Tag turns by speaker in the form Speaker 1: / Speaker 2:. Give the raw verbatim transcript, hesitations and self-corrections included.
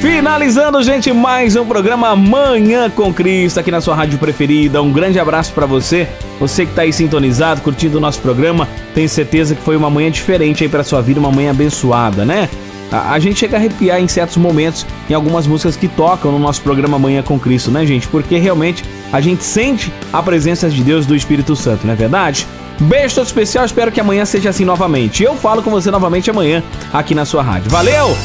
Speaker 1: Finalizando, gente, mais um programa Manhã com Cristo aqui na sua rádio preferida. Um grande abraço pra você, você que tá aí sintonizado, curtindo o nosso programa. Tenho certeza que foi uma manhã diferente aí pra sua vida, uma manhã abençoada, né? A, a gente chega a arrepiar em certos momentos em algumas músicas que tocam no nosso programa Manhã com Cristo, né, gente? Porque realmente a gente sente a presença de Deus, do Espírito Santo, não é verdade? Beijo todo especial, espero que amanhã seja assim novamente. Eu falo com você novamente amanhã aqui na sua rádio. Valeu!